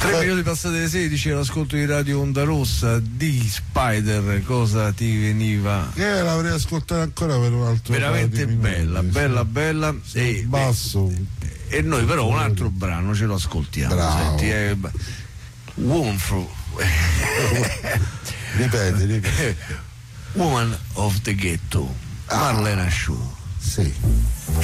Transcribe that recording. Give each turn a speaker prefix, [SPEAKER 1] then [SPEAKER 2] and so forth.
[SPEAKER 1] 3 minuti passate le 16, l'ascolto di Radio Onda Rossa di Spider, cosa ti veniva?
[SPEAKER 2] L'avrei ascoltato ancora per un altro
[SPEAKER 1] veramente bella,
[SPEAKER 2] minuti,
[SPEAKER 1] bella, bella.
[SPEAKER 2] E basso.
[SPEAKER 1] E noi però un altro brano ce lo ascoltiamo.
[SPEAKER 2] Bravo.
[SPEAKER 1] Senti, Woman
[SPEAKER 2] Ripeti.
[SPEAKER 1] Woman of the Ghetto, Marlena Shaw.
[SPEAKER 2] Sì.